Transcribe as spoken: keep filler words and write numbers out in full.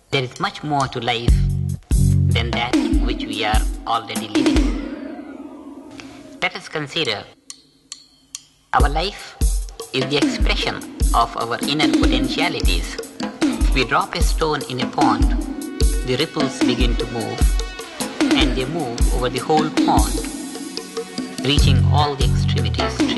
There is much more to life than that which we are already living. Let us consider our life is the expression of our inner potentialities. If we drop a stone in a pond, the ripples begin to move, and they move over the whole pond, reaching all the extremities.